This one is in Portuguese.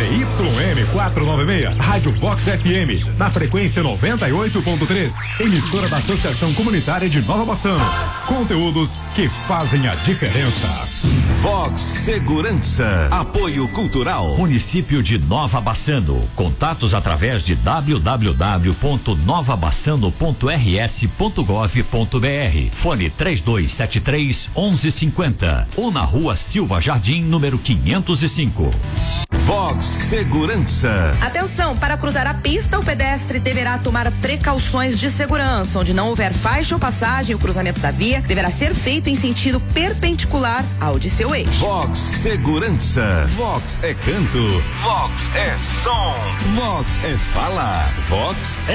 ZYM 496, Rádio Vox FM, na frequência 98.3, emissora da Associação Comunitária de Nova Bassano. Conteúdos que fazem a diferença. Vox Segurança, apoio cultural, município de Nova Bassano. Contatos através de www.novabassano.rs.gov.br. Fone 3273-1150 ou na Rua Silva Jardim, número 505. Vox Segurança. Atenção, para cruzar a pista, o pedestre deverá tomar precauções de segurança. Onde não houver faixa ou passagem, o cruzamento da via deverá ser feito em sentido perpendicular ao de seu eixo. Vox Segurança. Vox é canto. Vox é som. Vox é fala. Vox é